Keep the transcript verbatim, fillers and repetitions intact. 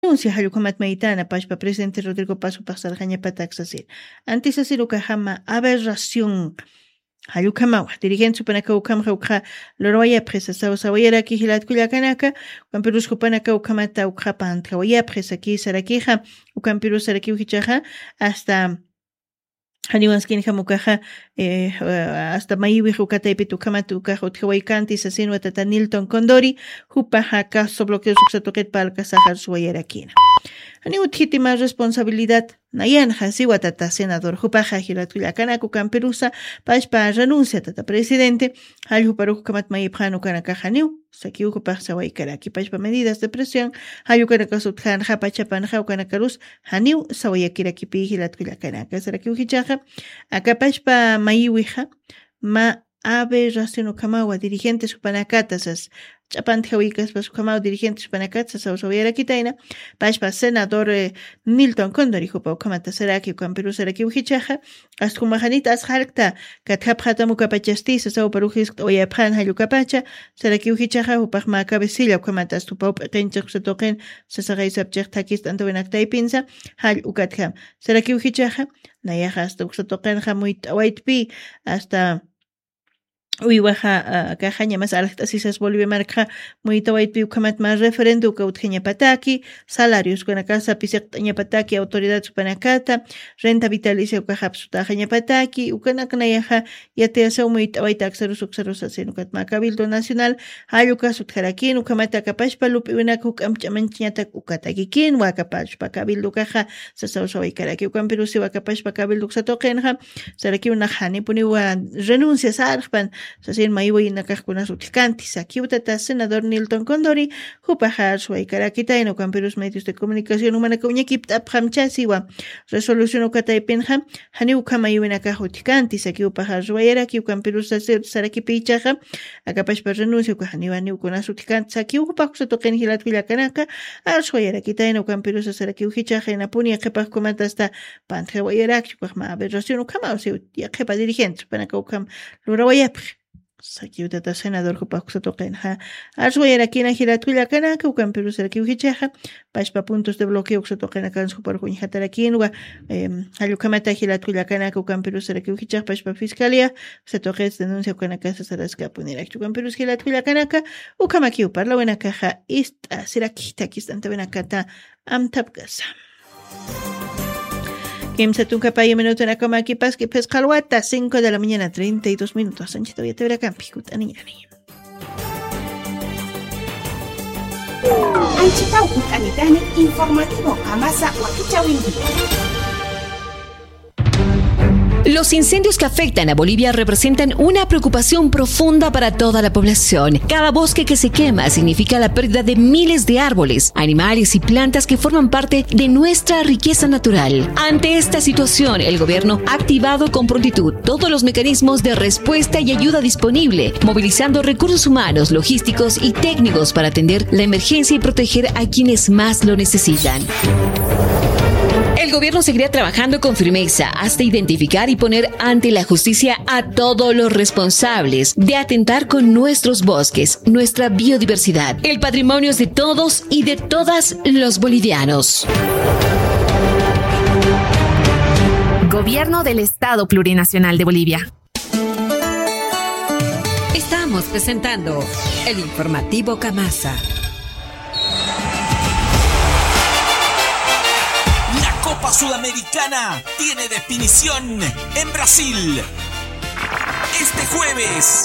Anuncia Hayukamat Maitana, Pashpa presidente Rodrigo Paso Pasar Jañapa Taxasir. Antes así Ukahama, aberración. Hayukamawa, dirigente Supanaka Ukamja Ukha, Loroya Presa, Sawayera Kihilat Kuyakanaka, Campirus Kupanaka Ukamata Ukhapan, Tawaya Presa, Kisarakiha, Ukampirus Saraki Uhichaja, hasta Haniwanskin Hamukaja, hasta Maiwi Hukataipitu Kamatu Kajo Tawaikanti, Sasino Tatanilton Condori, Hupaja, Caso Bloqueo Suxatoket Palca Sahar Suayera Kina. Aniuthiti más responsabilidad. Nayan Hasiwa tata senador Hupaja Hiratuyakanaku Camperusa, Pashpa renuncia tata presidente, Halhu Paruj Kamat Maipjanu Kanakahaniu, Sakiu Hupajsawai Karaki, Pashpa medidas de presión, Hayu Kanakasuthan, Hapachapan, Haukanakarus, Haniu, Sawayakirakipi Hiratuyakanak, Sarakiu Hichaja, Akapashpa Maiwija, Ma Ave Rastino Kamawa, dirigente Supanacatasas. Chapan Tjawikas Pasukhamao, dirigentes Panacats, Sausoviera Kitaina, Pashpa senador eh, Nilton Condori, Hupa Kamata Saraki, Camperu Saraki Uhichaja, Askumahanitas Halkta, Kathapata Mukapachastis, Sao Parujis, Oyapan Hayukapacha, Saraki Uhichaja, Upahma Cabecilla, Kamatas to Pop, Renchak Satoken, Sasagai Subject Takis, Antovenak Taipinza, Hal Ukatham, Saraki Uhichaja, Nayajas, Toxatoken, Hamuit, White P, hasta Uywaja cajaña más altas volvió marca muy tawait piu kamat más referendo que utgeña pataki salarios con la casa pisectaña pataki autoridad supanacata renta vitalicia caja sutajaña pataki ukanaknayaja ya te hace muy tawait axaru suxaros aseno katma cabildo nacional hayuka sutjarakin ukamata kapashpa lupi unakuk amchamanchñata ukataki kin wakapashpa cabildo caja sasawsawai karaki ukampirusi wakapashpa cabildo satokenja saraki una jani puniwa renuncia sarpan Sasin Maiwa y Nakakuna Suticanti, Sakiutata, senador Nilton Condori, Hupajar, Suaykarakita, en Ocamperus Medios de Comunicación Humana Kuñakip, Abhamchasiwa, Resolución Okatay Penham, Haniukama y Nakajoticanti, Sakiupajar, Suayera, Kiukamperus Sarakipichaja, Akapashpa renuncio, Kahaniwa Niukuna Suticanti, Sakiupax Token Hilat Villacanaka, Al Suayera Kita, en Ocamperus Sarakiuhichaja, en Apunia, Kepa Comata hasta Pantrawayera, Kipahma, Aberración Ukama, o sea, ya Kepa dirigente, Panakokam, Lurawayap. Sakiutata senador Hupaxatokenja, Alsuayera Kina Hiratuya Kanaka, Ukamperu Serkiuhicheja, Pashpa puntos de bloqueo Xatokenakan Superjunjatarakinwa, Ayukamata Hiratuya Kanaka, Ukamperu Serkiuhichej, Pashpa Fiscalia, Setojes denuncia Kanakasa Saraska Punira, Ukamperu Hiratuya Kanaka, Ukamakiu Parla Buena Caja, Ista Sirakita Kistante Benakata, Amtapgasa. Kim se tunca pa minuto en la cama aquí pas que pescalwata cinco de la mañana treinta y dos minutos Sánchez todavía te verá campi kutani ani Anchitau kutani tani informativo amasa wakichawindi. Los incendios que afectan a Bolivia representan una preocupación profunda para toda la población. Cada bosque que se quema significa la pérdida de miles de árboles, animales y plantas que forman parte de nuestra riqueza natural. Ante esta situación, el gobierno ha activado con prontitud todos los mecanismos de respuesta y ayuda disponible, movilizando recursos humanos, logísticos y técnicos para atender la emergencia y proteger a quienes más lo necesitan. El gobierno seguirá trabajando con firmeza hasta identificar y poner ante la justicia a todos los responsables de atentar con nuestros bosques, nuestra biodiversidad. El patrimonio es de todos y de todas los bolivianos. Gobierno del Estado Plurinacional de Bolivia. Estamos presentando el informativo Camasa. Copa Sudamericana tiene definición en Brasil. Este jueves